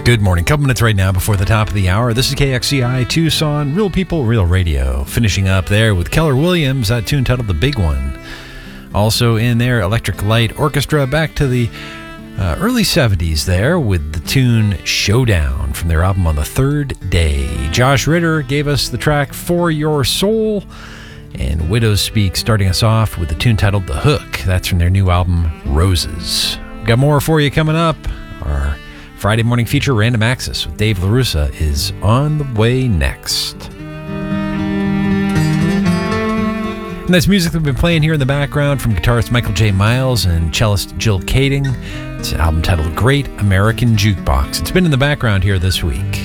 Good morning. Couple minutes right now before the top of the hour. This is KXCI Tucson, Real People, Real Radio. Finishing up there with Keller Williams, that tune titled The Big One. Also in there, Electric Light Orchestra, back to the early 70s there with the tune Showdown from their album On the Third Day. Josh Ritter gave us the track For Your Soul, and Widows Speak starting us off with the tune titled The Hook. That's from their new album Roses. We've got more for you coming up. Our Friday morning feature, Random Access with Dave LaRussa, is on the way next. And that's music that we've been playing here in the background from guitarist Michael J. Miles and cellist Jill Kading. It's an album titled Great American Jukebox. It's been in the background here this week.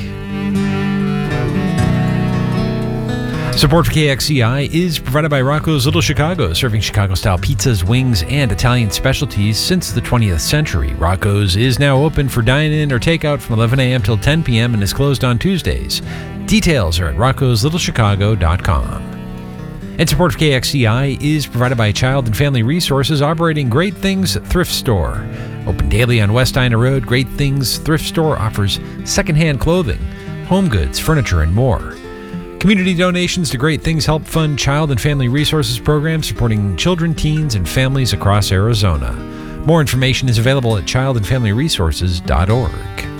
Support for KXCI is provided by Rocco's Little Chicago, serving Chicago-style pizzas, wings, and Italian specialties since the 20th century. Rocco's is now open for dine-in or takeout from 11 a.m. till 10 p.m. and is closed on Tuesdays. Details are at roccoslittlechicago.com. And support for KXCI is provided by Child and Family Resources, operating Great Things Thrift Store. Open daily on West Ina Road, Great Things Thrift Store offers secondhand clothing, home goods, furniture, and more. Community donations to Great Things help fund Child and Family Resources programs supporting children, teens, and families across Arizona. More information is available at childandfamilyresources.org.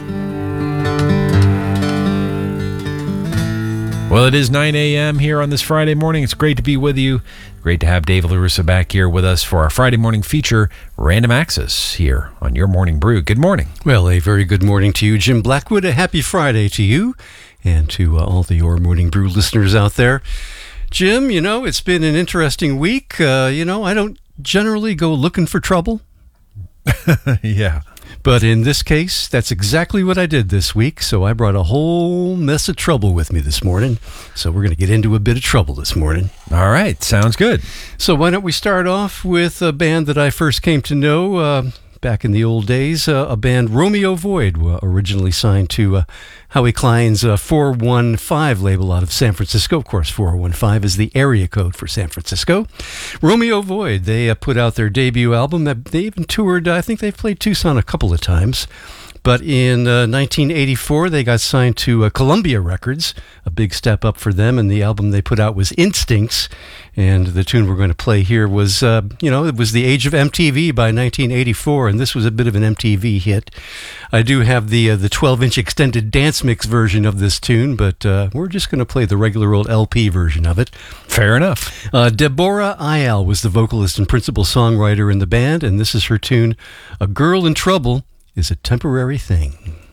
Well, it is 9 a.m. here on this Friday morning. It's great to be with you. Great to have Dave LaRussa back here with us for our Friday morning feature, Random Access, here on Your Morning Brew. Good morning. Well, a very good morning to you, Jim Blackwood. A happy Friday to you and to all the Your Morning Brew listeners out there. Jim, it's been an interesting week. I don't generally go looking for trouble. Yeah. But in this case, that's exactly what I did this week. So I brought a whole mess of trouble with me this morning. So we're going to get into a bit of trouble this morning. All right. Sounds good. So why don't we start off with a band that I first came to know back in the old days, a band, Romeo Void, originally signed to Howie Klein's 415 label out of San Francisco. Of course, 415 is the area code for San Francisco. Romeo Void, they put out their debut album. They even toured, I think they've played Tucson a couple of times. But in 1984, they got signed to Columbia Records, a big step up for them, and the album they put out was Instincts, and the tune we're going to play here was, it was the age of MTV by 1984, and this was a bit of an MTV hit. I do have the 12-inch extended dance mix version of this tune, but we're just going to play the regular old LP version of it. Fair enough. Deborah Ayal was the vocalist and principal songwriter in the band, and this is her tune, A Girl in Trouble Is a Temporary Thing.